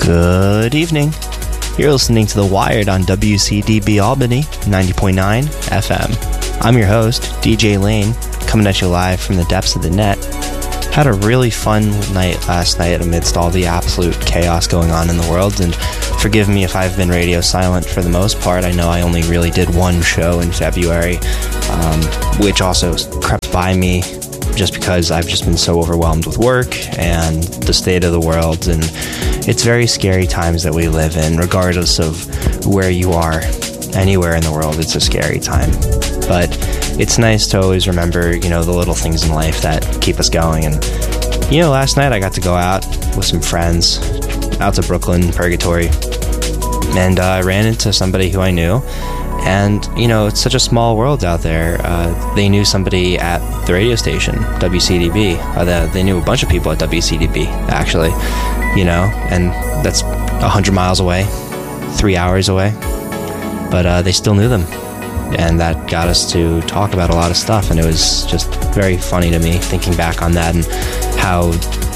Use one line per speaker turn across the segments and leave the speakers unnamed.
Good evening. You're listening to The Wired on WCDB Albany, 90.9 FM. I'm your host, DJ Lane, coming at you live from the depths of the net. Had a really fun night last night amidst all the absolute chaos going on in the world, and forgive me if I've been radio silent for the most part. I know I only really did one show in February, which also crept by me just because I've just been so overwhelmed with work and the state of the world, and it's very scary times that we live in, regardless of where you are. Anywhere in the world, it's a scary time. But it's nice to always remember, the little things in life that keep us going. And, last night I got to go out with some friends, out to Brooklyn, Purgatory, and I ran into somebody who I knew. And, it's such a small world out there. They knew somebody at the radio station, WCDB. They knew a bunch of people at WCDB, actually, and that's 100 miles away, 3 hours away. But they still knew them. And that got us to talk about a lot of stuff. And it was just very funny to me, thinking back on that and how,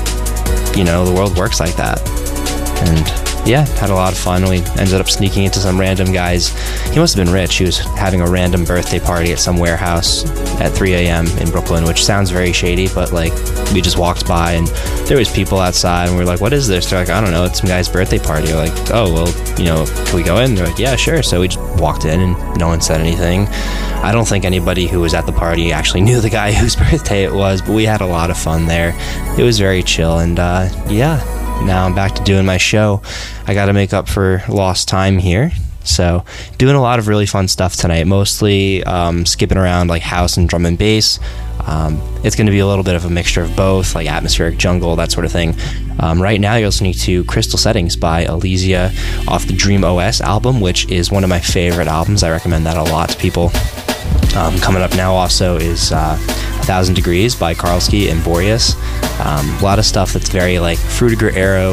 the world works like that. And yeah, had a lot of fun. We ended up sneaking into some random guys. He must have been rich. He was having a random birthday party at some warehouse at 3 a.m. in Brooklyn, which sounds very shady, but we just walked by and there was people outside and we were like, what is this? They're like, I don't know, it's some guy's birthday party. We're like, oh, well, can we go in? They're like, yeah, sure. So we just walked in and no one said anything. I don't think anybody who was at the party actually knew the guy whose birthday it was, but we had a lot of fun there. It was very chill, and now I'm back to doing my show. I got to make up for lost time here. So doing a lot of really fun stuff tonight, mostly skipping around like house and drum and bass. It's going to be a little bit of a mixture of both, like atmospheric jungle, that sort of thing. Right now you're listening to Crystal Settings by Elysia off the Dream OS album, which is one of my favorite albums. I recommend that a lot to people. Coming up now also is 1,000 Degrees by Karlsky and Boreas. A lot of stuff that's very like Fruitiger Arrow,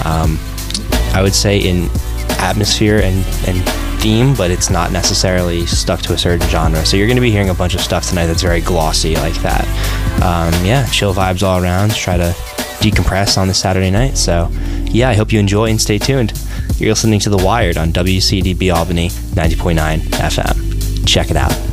I would say in atmosphere and theme, but it's not necessarily stuck to a certain genre. So you're going to be hearing a bunch of stuff tonight that's very glossy like that. Chill vibes all around. Try to decompress on this Saturday night. So yeah, I hope you enjoy and stay tuned. You're listening to The Wired on WCDB Albany 90.9 FM. Check it out.